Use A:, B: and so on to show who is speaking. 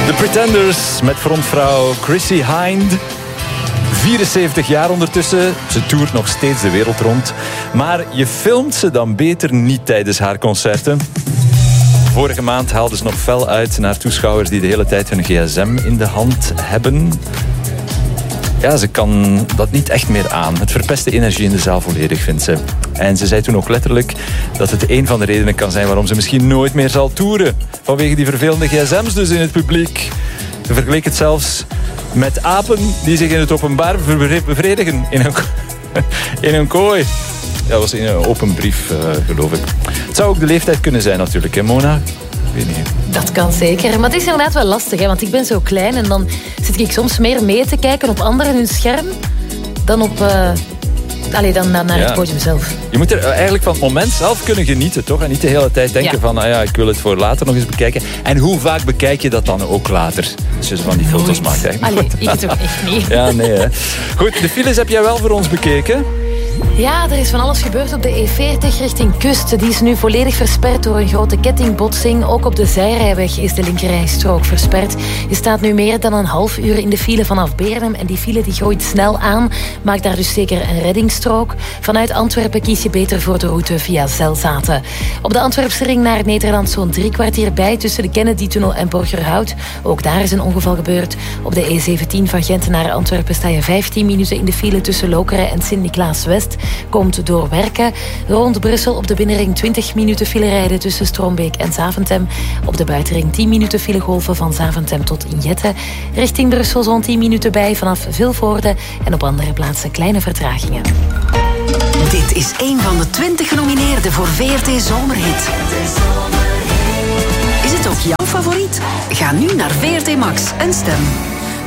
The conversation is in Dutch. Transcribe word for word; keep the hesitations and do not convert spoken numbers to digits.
A: The Pretenders met frontvrouw Chrissie Hynde. vierenzeventig jaar ondertussen. Ze toert nog steeds de wereld rond. Maar je filmt ze dan beter niet tijdens haar concerten. Vorige maand haalde ze nog fel uit naar toeschouwers die de hele tijd hun gsm in de hand hebben. Ja, ze kan dat niet echt meer aan. Het verpest de energie in de zaal volledig, vindt ze. En ze zei toen ook letterlijk dat het een van de redenen kan zijn waarom ze misschien nooit meer zal toeren. Vanwege die vervelende gsm's dus in het publiek. Ze vergeleek het zelfs met apen die zich in het openbaar bevredigen in een, in een kooi. Dat was in een open brief, uh, geloof ik. Het zou ook de leeftijd kunnen zijn natuurlijk, hè Mona? Ik weet niet.
B: Dat kan zeker. Maar het is inderdaad wel lastig, hè? Want ik ben zo klein en dan zit ik soms meer mee te kijken op anderen hun scherm dan op... Uh... Allee, dan naar ja. het podium zelf.
A: Je moet er eigenlijk van het moment zelf kunnen genieten, toch? En niet de hele tijd denken ja. van, ah ja, ik wil het voor later nog eens bekijken. En hoe vaak bekijk je dat dan ook later? Als je van die
B: Nooit.
A: foto's maakt eigenlijk.
B: Allee, ik toch echt niet.
A: Ja, nee, hè. Goed, de files heb jij wel voor ons bekeken.
B: Ja, er is van alles gebeurd op de E veertig richting Kust. Die is nu volledig versperd door een grote kettingbotsing. Ook op de zijrijweg is de linkerrijstrook versperd. Je staat nu meer dan een half uur in de file vanaf Beernem. En die file die groeit snel aan. Maak daar dus zeker een reddingsstrook. Vanuit Antwerpen kies je beter voor de route via Zelzaten. Op de Antwerpse ring naar Nederland zo'n drie kwartier bij tussen de Kennedy-tunnel en Borgerhout. Ook daar is een ongeval gebeurd. Op de E zeventien van Gent naar Antwerpen sta je vijftien minuten in de file tussen Lokeren en Sint-Niklaas-West. Komt door werken. Rond Brussel op de binnenring twintig minuten file rijden tussen Stroombeek en Zaventem. Op de buitenring tien minuten file golven van Zaventem tot Injette. Richting Brussel zo'n tien minuten bij vanaf Vilvoorde. En op andere plaatsen kleine vertragingen.
C: Dit is een van de twintig genomineerden voor V R T Zomerhit. Is het ook jouw favoriet? Ga nu naar V R T Max en stem.